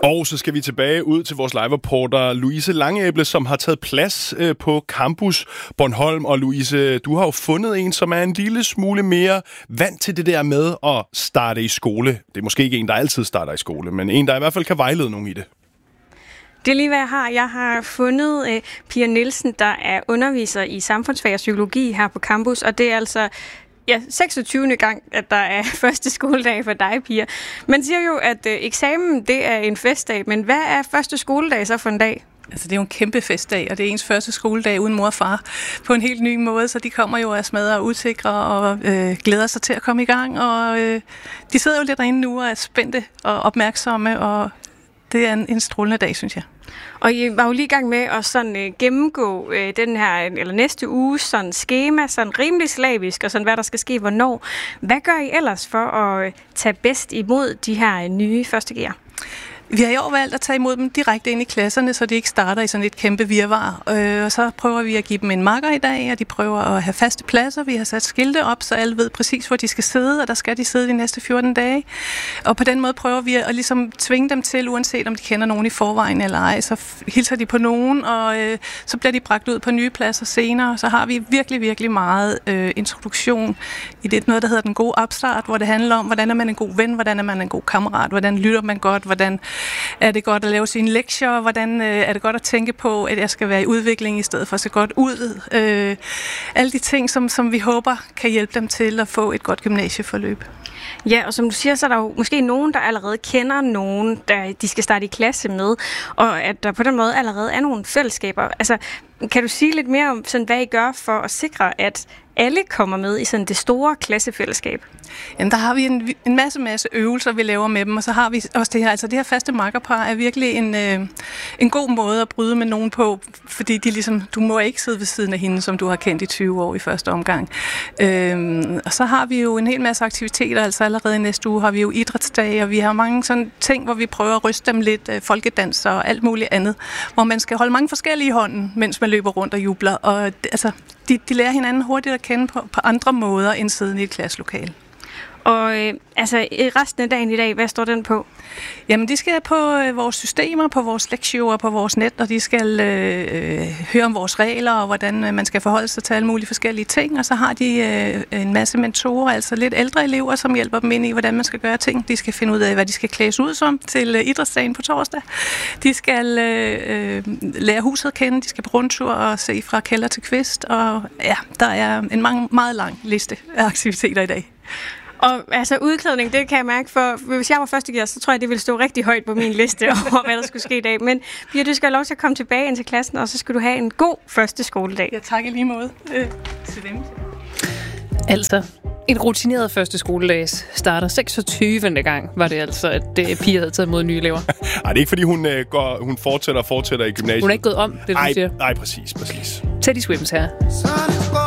Og så skal vi tilbage ud til vores live-reporter Louise Langæble, som har taget plads på Campus Bornholm. Og Louise, du har jo fundet en, som er en lille smule mere vant til det der med at starte i skole. Det er måske ikke en, der altid starter i skole, men en, der i hvert fald kan vejlede nogen i det. Det er lige, hvad jeg har. Jeg har fundet Pia Nielsen, der er underviser i samfundsfag og psykologi her på campus, og det er altså 26. gang, at der er første skoledag for dig, Pia. Man siger jo, at eksamen, det er en festdag, men hvad er første skoledag så for en dag? Altså, det er jo en kæmpe festdag, og det er ens første skoledag uden mor og far på en helt ny måde, så de kommer jo af smadre og usikre og glæder sig til at komme i gang, og de sidder jo lidt derinde nu og er spændte og opmærksomme, og det er en strålende dag, synes jeg. Og I var jo lige i gang med at sådan, gennemgå den her, eller næste uge, sådan skema, sådan rimelig slavisk, og sådan hvad der skal ske, hvornår. Hvad gør I ellers for at tage bedst imod de her nye første G'er? Vi har i år valgt at tage imod dem direkte ind i klasserne, så de ikke starter i sådan et kæmpe virvar. Og så prøver vi at give dem en makker i dag, og de prøver at have faste pladser. Vi har sat skilte op, så alle ved præcis, hvor de skal sidde, og der skal de sidde de næste 14 dage. Og på den måde prøver vi at ligesom tvinge dem til, uanset om de kender nogen i forvejen eller ej, så hilser de på nogen, og så bliver de bragt ud på nye pladser senere. Så har vi virkelig, virkelig meget introduktion i det, noget, der hedder den gode opstart, hvor det handler om, hvordan er man en god ven, hvordan er man en god kammerat, hvordan lytter man godt, hvordan er det godt at lave sine lektier? Hvordan er det godt at tænke på, at jeg skal være i udvikling i stedet for at se godt ud? Alle de ting, som vi håber kan hjælpe dem til at få et godt gymnasieforløb. Ja, og som du siger, så er der jo måske nogen, der allerede kender nogen, der de skal starte i klasse med, og at der på den måde allerede er nogle fællesskaber. Altså, kan du sige lidt mere om, sådan, hvad I gør for at sikre, at alle kommer med i sådan det store klassefællesskab? Jamen, der har vi en masse øvelser, vi laver med dem, og så har vi også det her. Altså, det her faste makkerpar er virkelig en god måde at bryde med nogen på, fordi de ligesom, du må ikke sidde ved siden af hende, som du har kendt i 20 år i første omgang. Og så har vi jo en hel masse aktiviteter, altså allerede i næste uge har vi jo idrætsdage, og vi har mange sådan ting, hvor vi prøver at ryste dem lidt, folkedans og alt muligt andet, hvor man skal holde mange forskellige i hånden, mens man løber rundt og jubler, og de lærer hinanden hurtigt at kende på andre måder end siddende i et klasselokale. Og resten af dagen i dag, hvad står den på? Jamen, de skal på vores systemer, på vores lektier, på vores net, og de skal høre om vores regler, og hvordan man skal forholde sig til alle mulige forskellige ting. Og så har de en masse mentorer, altså lidt ældre elever, som hjælper dem ind i, hvordan man skal gøre ting. De skal finde ud af, hvad de skal klædes ud som til idrætsdagen på torsdag. De skal lære huset at kende, de skal på rundtur og se fra kælder til kvist. Og ja, der er en meget lang liste af aktiviteter i dag. Og altså udklædning, det kan jeg mærke, for hvis jeg var første gear, så tror jeg, det ville stå rigtig højt på min liste over, hvad der skulle ske i dag. Men Pia, du skal have lov til at komme tilbage ind til klassen, og så skal du have en god første skoledag. Ja, tak i lige måde til dem. Altså, en rutineret første skoledag starter 26. gang, var det altså, at Pia havde taget mod nye elever. Nej, det er ikke, fordi hun fortsætter i gymnasiet. Hun er ikke gået om, det du siger. Nej, præcis. Teddy Swims her.